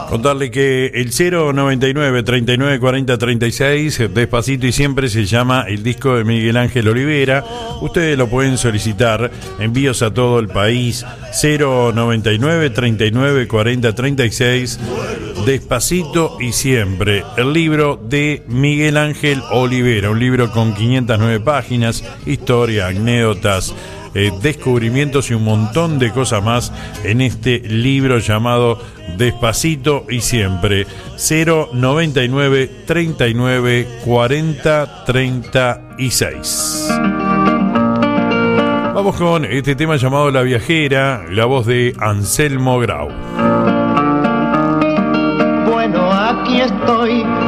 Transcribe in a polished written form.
Contarle que el 099 39 40 36, Despacito y Siempre, se llama el disco de Miguel Ángel Olivera. Ustedes lo pueden solicitar, envíos a todo el país. 099 39 40 36, Despacito y Siempre, el libro de Miguel Ángel Olivera, un libro con 509 páginas, historia, anécdotas, descubrimientos y un montón de cosas más en este libro llamado Despacito y Siempre. 099 39 40 36. Vamos con este tema llamado La Viajera, la voz de Anselmo Grau. Bueno, aquí estoy